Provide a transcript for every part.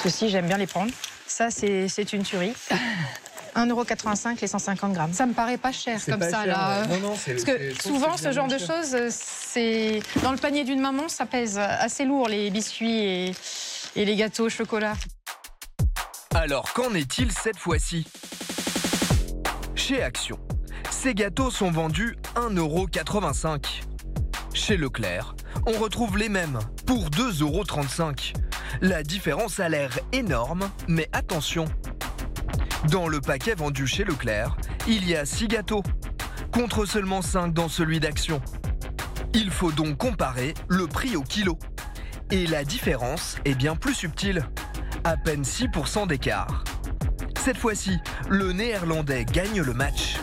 Ceux-ci, j'aime bien les prendre. Ça, c'est une tuerie. 1,85 € les 150 grammes. Ça me paraît pas cher comme pas ça. Cher, Là. ouais. Non, parce que souvent, ce genre de choses, c'est dans le panier d'une maman, ça pèse assez lourd, les biscuits et les gâteaux au chocolat. Alors, qu'en est-il cette fois-ci? Chez Action, ces gâteaux sont vendus 1,85 €. Chez Leclerc, on retrouve les mêmes pour 2,35 €. La différence a l'air énorme, mais attention. Dans le paquet vendu chez Leclerc, il y a 6 gâteaux, contre seulement 5 dans celui d'Action. Il faut donc comparer le prix au kilo. Et la différence est bien plus subtile, à peine 6% d'écart. Cette fois-ci, le Néerlandais gagne le match.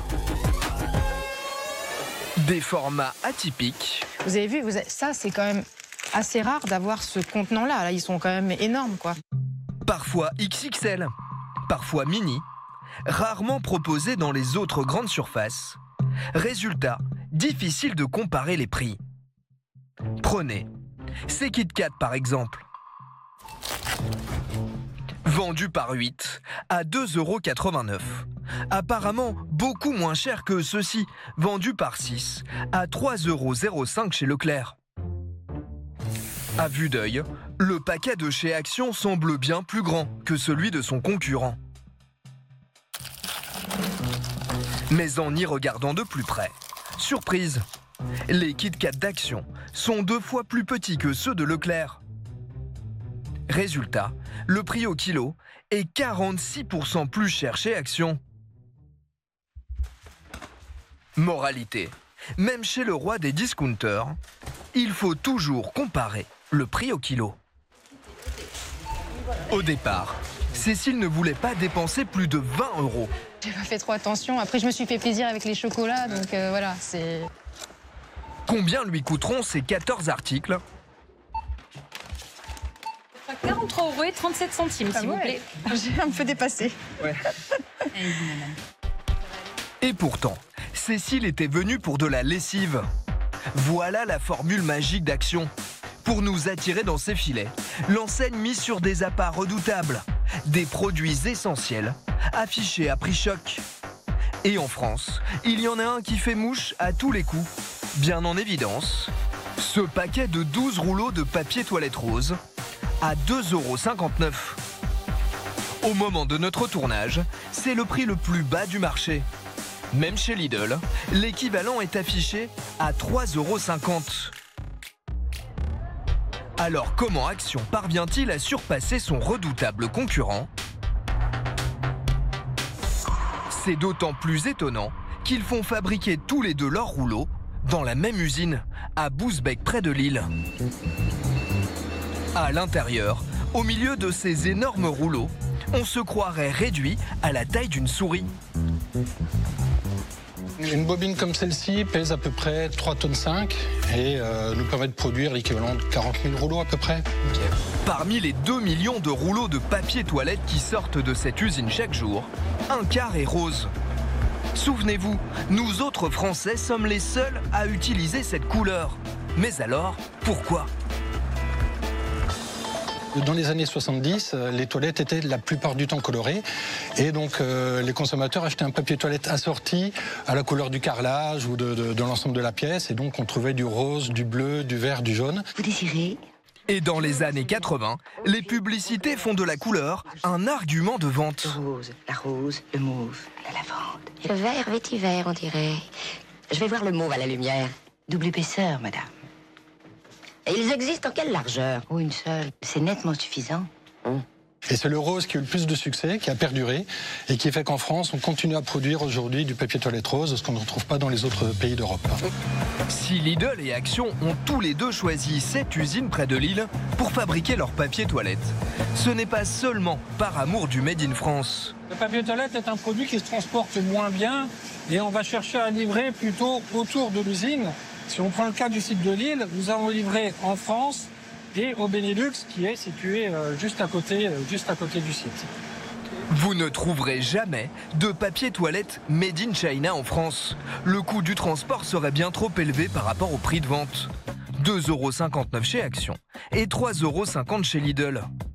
Des formats atypiques. Vous avez vu, ça c'est quand même assez rare d'avoir ce contenant-là. Là, ils sont quand même énormes, quoi. Parfois XXL, parfois mini, rarement proposés dans les autres grandes surfaces. Résultat, difficile de comparer les prix. Prenez ces Kit Kat par exemple. Vendu par 8 à 2,89 €. Apparemment beaucoup moins cher que ceux-ci, vendus par 6 à 3,05 € chez Leclerc. À vue d'œil, le paquet de chez Action semble bien plus grand que celui de son concurrent. Mais en y regardant de plus près, surprise, les Kit Kat d'Action sont 2 fois plus petits que ceux de Leclerc. Résultat, le prix au kilo est 46% plus cher chez Action. Moralité, même chez le roi des discounters, il faut toujours comparer le prix au kilo. Au départ, Cécile ne voulait pas dépenser plus de 20 €. J'ai pas fait trop attention. Après, je me suis fait plaisir avec les chocolats, donc voilà, c'est... Combien lui coûteront ces 14 articles? 43,37 €, s'il vous plaît. J'ai un peu dépassé. Ouais. Et pourtant, Cécile était venue pour de la lessive. Voilà la formule magique d'Action. Pour nous attirer dans ses filets, l'enseigne mise sur des appâts redoutables, des produits essentiels, affichés à prix choc. Et en France, il y en a un qui fait mouche à tous les coups. Bien en évidence, ce paquet de 12 rouleaux de papier toilette rose à 2,59 €. Au moment de notre tournage, c'est le prix le plus bas du marché. Même chez Lidl, l'équivalent est affiché à 3,50 €. Alors comment Action parvient-il à surpasser son redoutable concurrent? C'est d'autant plus étonnant qu'ils font fabriquer tous les deux leurs rouleaux dans la même usine, à Bousbecq près de Lille. À l'intérieur, au milieu de ces énormes rouleaux, on se croirait réduit à la taille d'une souris. Une bobine comme celle-ci pèse à peu près 3,5 tonnes et nous permet de produire l'équivalent de 40 000 rouleaux à peu près. Parmi les 2 millions de rouleaux de papier toilette qui sortent de cette usine chaque jour, un quart est rose. Souvenez-vous, nous autres Français sommes les seuls à utiliser cette couleur. Mais alors, pourquoi ? Dans les années 70, les toilettes étaient la plupart du temps colorées et donc les consommateurs achetaient un papier toilette assorti à la couleur du carrelage ou de l'ensemble de la pièce et donc on trouvait du rose, du bleu, du vert, du jaune. Vous désirez ? Et dans les années 80, les publicités font de la couleur un argument de vente. La rose, le mauve, la lavande. Et le vert vétiver, on dirait. Je vais voir le mauve à la lumière. Double épaisseur, madame. Et ils existent en quelle largeur? Oh, une seule. C'est nettement suffisant. Et c'est le rose qui a eu le plus de succès, qui a perduré et qui fait qu'en France, on continue à produire aujourd'hui du papier toilette rose, ce qu'on ne retrouve pas dans les autres pays d'Europe. Si Lidl et Action ont tous les deux choisi cette usine près de Lille pour fabriquer leur papier toilette, ce n'est pas seulement par amour du Made in France. Le papier toilette est un produit qui se transporte moins bien et on va chercher à livrer plutôt autour de l'usine. Si on prend le cas du site de Lille, nous avons livré en France et au Benelux qui est situé juste à côté du site. Vous ne trouverez jamais de papier toilette made in China en France. Le coût du transport serait bien trop élevé par rapport au prix de vente. 2,59 € chez Action et 3,50 € chez Lidl.